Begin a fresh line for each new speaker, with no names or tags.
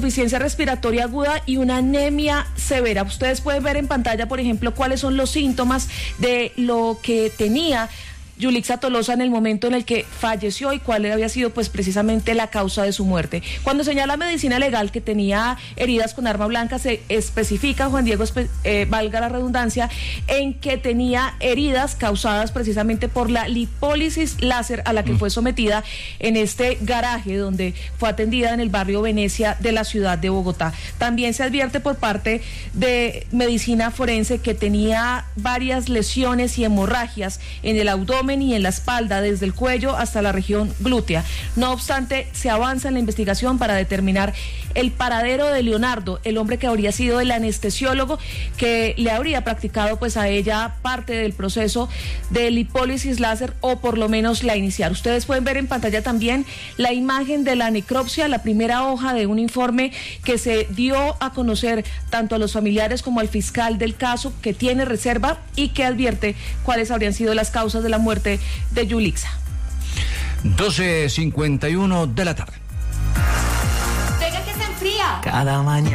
insuficiencia respiratoria aguda y una anemia severa. Ustedes pueden ver en pantalla, por ejemplo, cuáles son los síntomas de lo que tenía Yulixa Tolosa en el momento en el que falleció y cuál había sido pues precisamente la causa de su muerte. Cuando señala medicina legal que tenía heridas con arma blanca, se especifica, Juan Diego, valga la redundancia, en que tenía heridas causadas precisamente por la lipólisis láser a la que fue sometida en este garaje donde fue atendida en el barrio Venecia de la ciudad de Bogotá. También se advierte por parte de medicina forense que tenía varias lesiones y hemorragias en el abdomen y en la espalda, desde el cuello hasta la región glútea. No obstante, se avanza en la investigación para determinar el paradero de Leonardo, el hombre que habría sido el anestesiólogo que le habría practicado pues a ella parte del proceso de lipólisis láser, o por lo menos la inicial. Ustedes pueden ver en pantalla también la imagen de la necropsia, la primera hoja de un informe que se dio a conocer tanto a los familiares como al fiscal del caso, que tiene reserva y que advierte cuáles habrían sido las causas de la muerte de Yulixa.
12:51 de la tarde.
Venga que se enfría.
Cada mañana.